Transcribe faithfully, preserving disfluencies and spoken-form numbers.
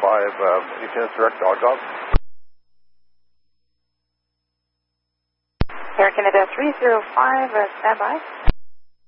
five, uh, Lieutenant Direct Dog Dog. Air Canada three zero five, uh, stand by.